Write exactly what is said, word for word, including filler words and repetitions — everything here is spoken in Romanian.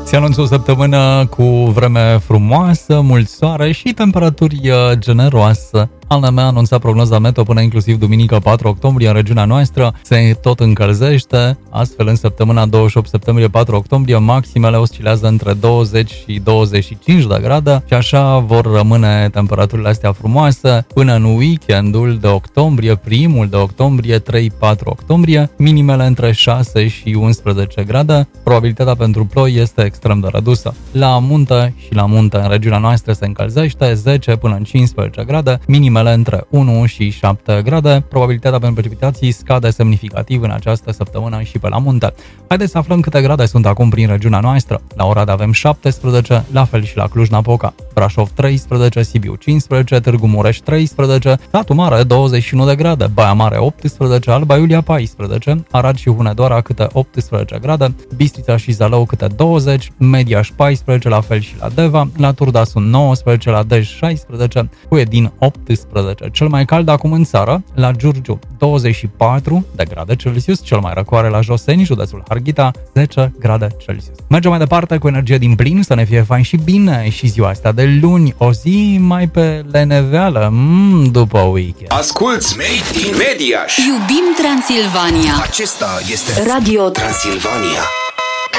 Se anunță o săptămână cu vreme frumoasă, mult soare și temperaturi generoase. Ana mea anunța prognoza meteo până inclusiv duminică patru octombrie în regiunea noastră. Se tot încălzește, astfel în săptămâna douăzeci și opt septembrie patru octombrie maximele oscilează între douăzeci și douăzeci și cinci de grade și așa vor rămâne temperaturile astea frumoase până în weekendul de octombrie, primul de octombrie, trei patru octombrie, minimele între șase și unsprezece grade. Probabilitatea pentru ploi este extrem de redusă. La munte și la munte în regiunea noastră se încălzește zece până în cincisprezece grade, minimele între unu și șapte grade. Probabilitatea pentru precipitații scade semnificativ în această săptămână și pe la munte. Haideți să aflăm câte grade sunt acum prin regiunea noastră. La Oradea avem șaptesprezece, la fel și la Cluj-Napoca, Brașov treisprezece, Sibiu cincisprezece, Târgu Mureș treisprezece, Satu Mare douăzeci și unu de grade, Baia Mare optsprezece, Alba Iulia paisprezece, Arad și Hunedoara câte optsprezece grade, Bistrița și Zalău câte douăzeci, Mediaș paisprezece, la fel și la Deva, la Turda sunt nouăsprezece, la Dej șaisprezece, Huedin optsprezece. Cel mai cald acum în țară, la Giurgiu douăzeci și patru de grade Celsius, cel mai răcoare la Joseni, județul Harghita, zece grade Celsius. Mergem mai departe cu energie din plin, să ne fie fain și bine și ziua asta de luni, o zi mai pe leneveală, mm, după weekend. Asculți Made in Mediaș. Iubim Transilvania. Acesta este Radio Transilvania.